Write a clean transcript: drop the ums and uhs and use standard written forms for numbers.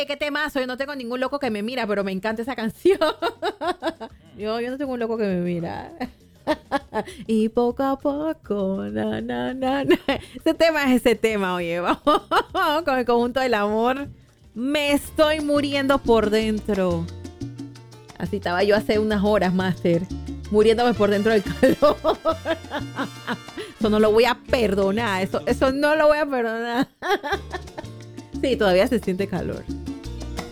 Oye, qué temazo. Yo no tengo ningún loco que me mira, pero me encanta esa canción. Yo no tengo un loco que me mira. Y poco a poco, na, na, na, na. Ese tema es ese tema, oye. Vamos con el conjunto del amor. Me estoy muriendo por dentro. Así estaba yo hace unas horas, Master. Muriéndome por dentro del calor. Eso no lo voy a perdonar. Eso no lo voy a perdonar. Sí, todavía se siente calor.